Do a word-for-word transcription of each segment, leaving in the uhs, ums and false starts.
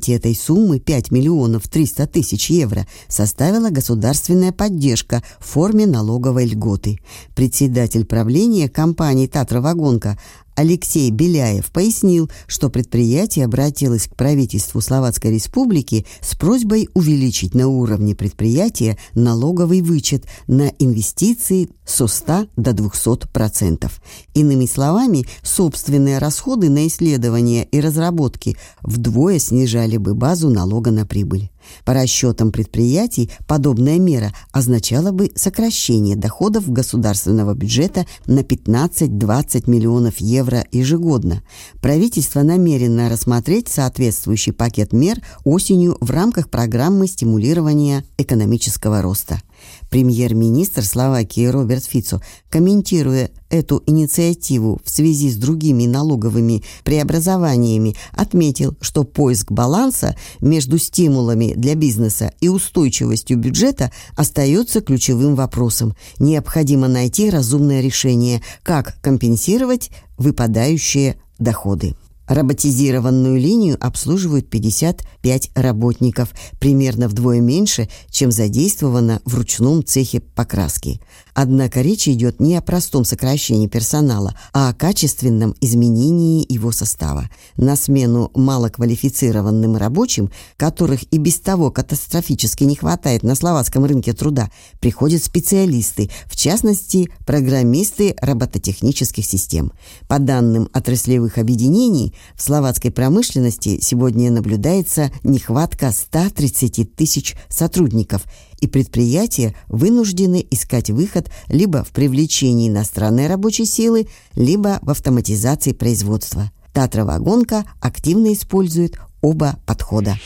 трети этой суммы, пять миллионов триста тысяч евро, составила государственная поддержка в форме налоговой льготы. Председатель правления компании «Татра-Вагонка» Алексей Беляев пояснил, что предприятие обратилось к правительству Словацкой Республики с просьбой увеличить на уровне предприятия налоговый вычет на инвестиции со ста до двухсот процентов. Иными словами, собственные расходы на исследования и разработки вдвое снижали бы базу налога на прибыль. По расчетам предприятий, подобная мера означала бы сокращение доходов государственного бюджета на пятнадцать-двадцать миллионов евро ежегодно. Правительство намерено рассмотреть соответствующий пакет мер осенью в рамках программы стимулирования экономического роста. Премьер-министр Словакии Роберт Фицо, комментируя эту инициативу в связи с другими налоговыми преобразованиями, отметил, что поиск баланса между стимулами для бизнеса и устойчивостью бюджета остается ключевым вопросом. Необходимо найти разумное решение, как компенсировать выпадающие доходы. Роботизированную линию обслуживают пятьдесят пять работников, примерно вдвое меньше, чем задействовано в ручном цехе покраски. Однако речь идет не о простом сокращении персонала, а о качественном изменении его состава. На смену малоквалифицированным рабочим, которых и без того катастрофически не хватает на словацком рынке труда, приходят специалисты, в частности, программисты робототехнических систем. По данным отраслевых объединений, в словацкой промышленности сегодня наблюдается нехватка ста тридцати тысяч сотрудников, и предприятия вынуждены искать выход либо в привлечении иностранной рабочей силы, либо в автоматизации производства. Татра-Вагонка активно использует оба подхода.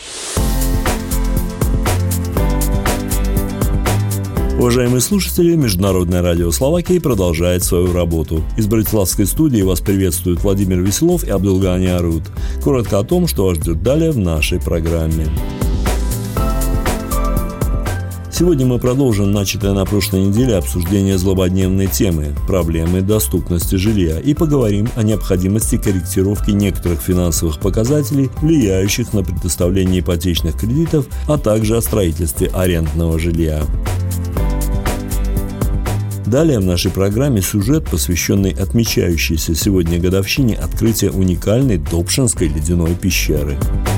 Уважаемые слушатели, Международное радио Словакии продолжает свою работу. Из Братиславской студии вас приветствуют Владимир Веселов и Абдулгани Арут. Коротко о том, что вас ждет далее в нашей программе. Сегодня мы продолжим начатое на прошлой неделе обсуждение злободневной темы – проблемы доступности жилья, и поговорим о необходимости корректировки некоторых финансовых показателей, влияющих на предоставление ипотечных кредитов, а также о строительстве арендного жилья. Далее в нашей программе сюжет, посвященный отмечающейся сегодня годовщине открытия уникальной Добшинской ледяной пещеры.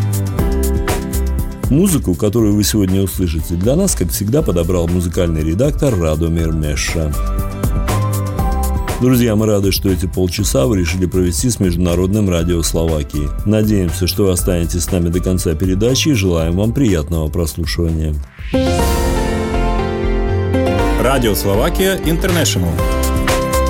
Музыку, которую вы сегодня услышите, для нас, как всегда, подобрал музыкальный редактор Радомир Меша. Друзья, мы рады, что эти полчаса вы решили провести с Международным радио Словакии. Надеемся, что вы останетесь с нами до конца передачи и желаем вам приятного прослушивания. Радио Словакия Интернешнл.